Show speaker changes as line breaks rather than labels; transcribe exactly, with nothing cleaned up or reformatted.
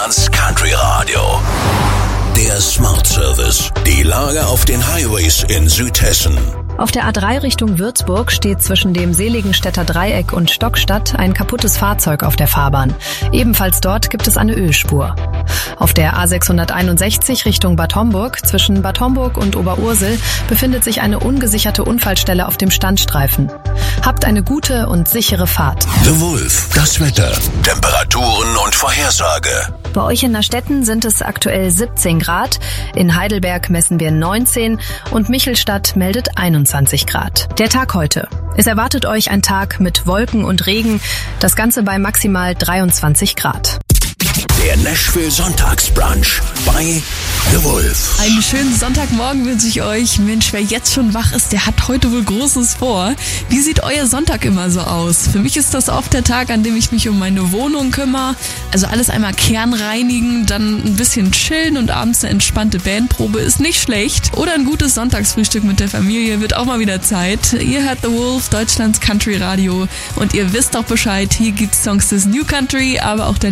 Deutschlands Country Radio. Der Smart Service. Die Lage auf den Highways in Südhessen.
Auf der A drei Richtung Würzburg steht zwischen dem Seligenstädter Dreieck und Stockstadt ein kaputtes Fahrzeug auf der Fahrbahn. Ebenfalls dort gibt es eine Ölspur. Auf der A sechshunderteinundsechzig Richtung Bad Homburg zwischen Bad Homburg und Oberursel befindet sich eine ungesicherte Unfallstelle auf dem Standstreifen. Habt eine gute und sichere Fahrt.
The Wolf, das Wetter, Temperaturen und Vorhersage.
Bei euch in Nastetten sind es aktuell siebzehn Grad, in Heidelberg messen wir neunzehn und Michelstadt meldet einundzwanzig Grad. Der Tag heute. Es erwartet euch ein Tag mit Wolken und Regen, das Ganze bei maximal dreiundzwanzig Grad.
Der Nashville Sonntagsbrunch bei The Wolf.
Einen schönen Sonntagmorgen wünsche ich euch. Mensch, wer jetzt schon wach ist, der hat heute wohl Großes vor. Wie sieht euer Sonntag immer so aus? Für mich ist das oft der Tag, an dem ich mich um meine Wohnung kümmere. Also alles einmal kernreinigen, dann ein bisschen chillen und abends eine entspannte Bandprobe ist nicht schlecht. Oder ein gutes Sonntagsfrühstück mit der Familie wird auch mal wieder Zeit. Ihr hört The Wolf, Deutschlands Country Radio. Und ihr wisst auch Bescheid, hier gibt's Songs des New Country, aber auch der